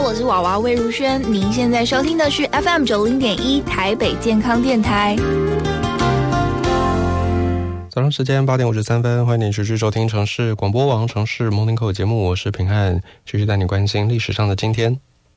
我是娃娃魏如萱，您现在收听的是 FM90.1 台北健康电台。 早上时间8点53分，欢迎您持续收听城市广播网城市 Morning Call 节目，我是平汉，继续带你关心历史上的今天。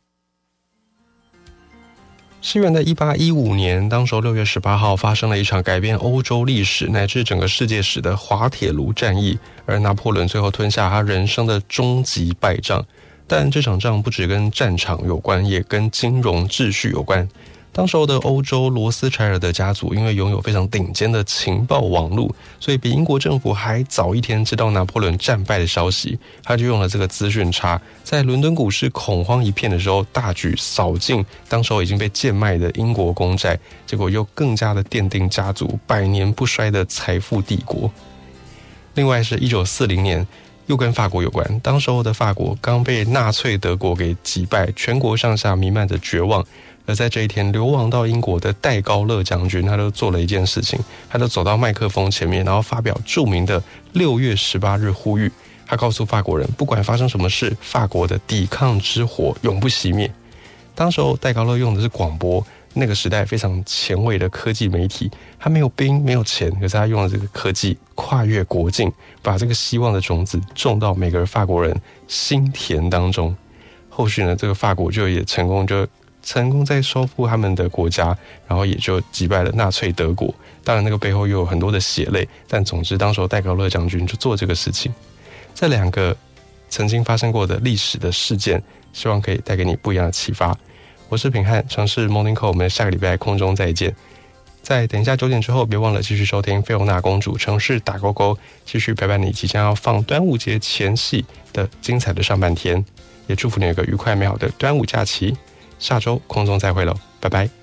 西元的1815年，当时6月18号发生了一场改变欧洲历史乃至整个世界史的滑铁卢战役，而拿破仑最后吞下他人生的终极败仗。但这场仗不只跟战场有关，也跟金融秩序有关。当时候的欧洲罗斯柴尔德家族因为拥有非常顶尖的情报网络，所以比英国政府还早一天知道拿破仑战败的消息。他就用了这个资讯差，在伦敦股市恐慌一片的时候，大举扫尽当时候已经被贱卖的英国公债，结果又更加的奠定家族百年不衰的财富帝国。另外是1940年，又跟法国有关。当时候的法国刚被纳粹德国给击败，全国上下弥漫着绝望。而在这一天，流亡到英国的戴高乐将军，他就做了一件事情，他就走到麦克风前面，然后发表著名的6月18日呼吁。他告诉法国人，不管发生什么事，法国的抵抗之火永不熄灭。当时候戴高乐用的是广播，那个时代非常前卫的科技媒体，他没有兵没有钱，可是他用了这个科技跨越国境，把这个希望的种子种到每个法国人心田当中。后续呢，这个法国就也成功在收复他们的国家，然后也就击败了纳粹德国。当然那个背后又有很多的血泪，但总之当时戴高乐将军就做这个事情。这两个曾经发生过的历史的事件，希望可以带给你不一样的启发。我是品汉，城市 Morning Call， 我们下个礼拜空中再见。在等一下9点之后，别忘了继续收听菲欧娜公主城市打勾勾，继续陪伴你即将要放端午节前夕的精彩的上半天。也祝福你有个愉快美好的端午假期。下周空中再会喽，拜拜。